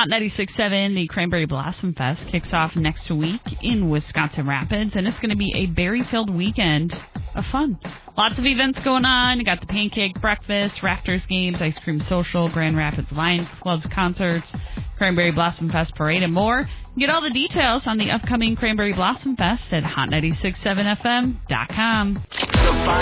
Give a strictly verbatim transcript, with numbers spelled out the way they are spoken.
Hot ninety-six point seven, the Cranberry Blossom Fest kicks off next week in Wisconsin Rapids, and it's going to be a berry-filled weekend of fun. Lots of events going on. You got the pancake breakfast, rafters games, ice cream social, Grand Rapids Lions Club's concerts, Cranberry Blossom Fest parade, and more. Get all the details on the upcoming Cranberry Blossom Fest at hot ninety-six point seven F M dot com.